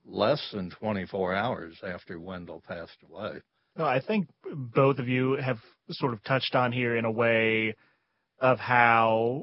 less than 24 hours after Wendell passed away. Well, I think both of you have sort of touched on here in a way of how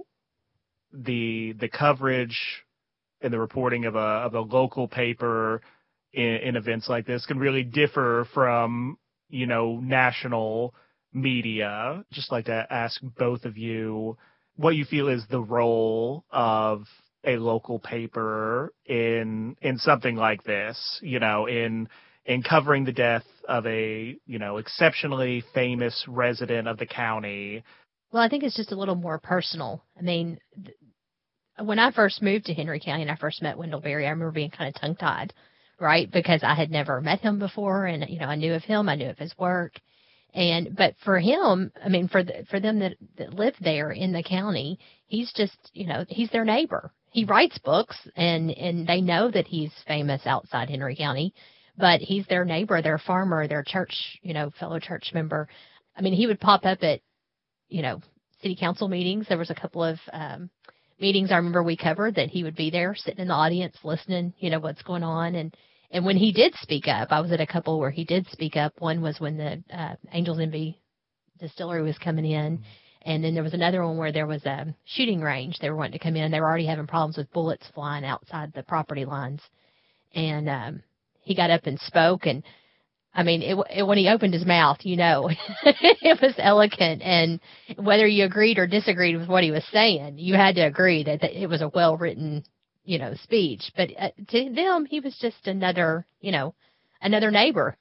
the coverage and the reporting of a local paper in events like this can really differ from, national media. Just like to ask both of you what you feel is the role of a local paper in something like this, in covering the death of a, exceptionally famous resident of the county. Well, I think it's just a little more personal. I mean, when I first moved to Henry County and I first met Wendell Berry, I remember being kind of tongue-tied, right? Because I had never met him before, and I knew of him, I knew of his work, but for him, I mean, for them that live there in the county, he's just, he's their neighbor. He writes books, and they know that he's famous outside Henry County, but he's their neighbor, their farmer, their church, fellow church member. I mean, he would pop up at, city council meetings. There was a couple of meetings I remember we covered that he would be there sitting in the audience listening, what's going on. And when he did speak up, I was at a couple where he did speak up. One was when the Angels Envy distillery was coming in. And then there was another one where there was a shooting range. They were wanting to come in. They were already having problems with bullets flying outside the property lines. And he got up and spoke. And, I mean, when he opened his mouth, it was eloquent. And whether you agreed or disagreed with what he was saying, you had to agree that it was a well-written, speech. But to them, he was just another neighbor.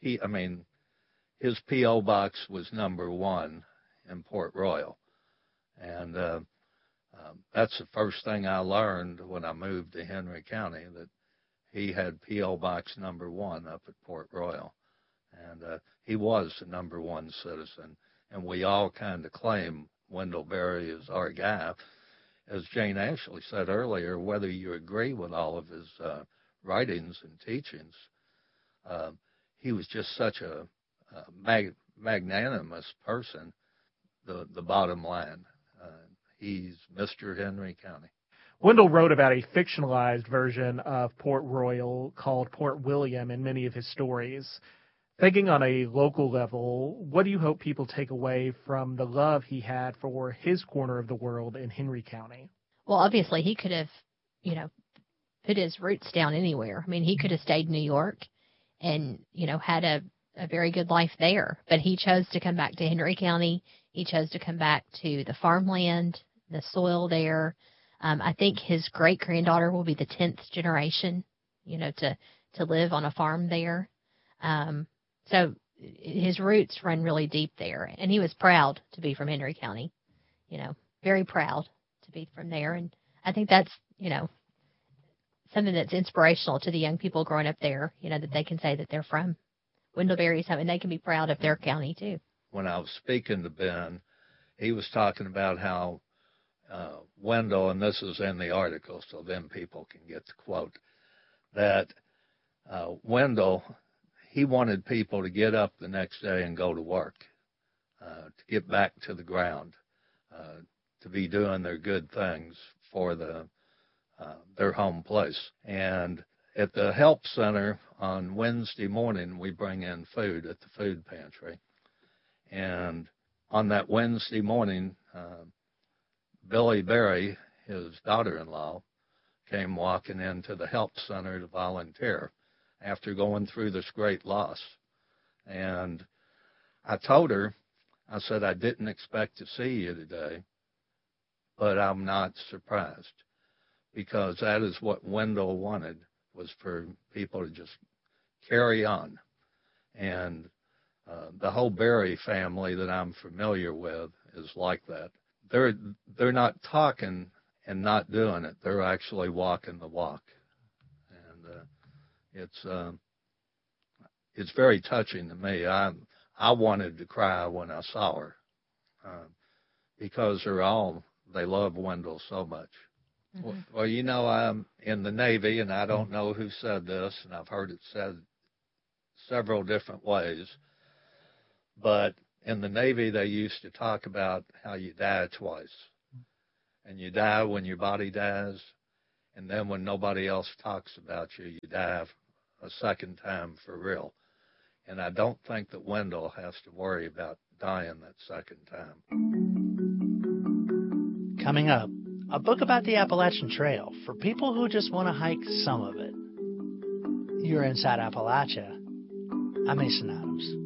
His P.O. box was number 1 in Port Royal. And that's the first thing I learned when I moved to Henry County, that he had P.O. box number 1 up at Port Royal. And he was the number 1 citizen. And we all kind of claim Wendell Berry as our guy. As Jane Ashley said earlier, whether you agree with all of his writings and teachings, he was just such a magnanimous person. The bottom line, he's Mr. Henry County. Wendell wrote about a fictionalized version of Port Royal called Port William in many of his stories. Thinking on a local level, what do you hope people take away from the love he had for his corner of the world in Henry County? Well, obviously, he could have, put his roots down anywhere. I mean, he could have stayed in New York and, had a very good life there. But he chose to come back to Henry County. He chose to come back to the farmland, the soil there. I think his great-granddaughter will be the 10th generation, to live on a farm there. So his roots run really deep there, and he was proud to be from Henry County, very proud to be from there. And I think that's, something that's inspirational to the young people growing up there, that they can say that they're from Wendell Berry's home, and they can be proud of their county too. When I was speaking to Ben, he was talking about how Wendell, and this is in the article, so then people can get the quote, that Wendell, he wanted people to get up the next day and go to work, to get back to the ground, to be doing their good things for their home place. And at the help center on Wednesday morning, we bring in food at the food pantry. And on that Wednesday morning, Billy Berry, his daughter-in-law, came walking into the help center to volunteer after going through this great loss. And I told her, I said, I didn't expect to see you today, but I'm not surprised, because that is what Wendell wanted, was for people to just carry on. And the whole Berry family that I'm familiar with is like that. They're not talking and not doing it. They're actually walking the walk. And it's very touching to me. I wanted to cry when I saw her, because they love Wendell so much. Mm-hmm. Well, I'm in the Navy, and I don't know who said this, and I've heard it said several different ways, but in the Navy, they used to talk about how you die twice. And you die when your body dies, and then when nobody else talks about you, you die a second time for real. And I don't think that Wendell has to worry about dying that second time. Coming up, a book about the Appalachian Trail for people who just want to hike some of it. You're Inside Appalachia. I'm Mason Adams.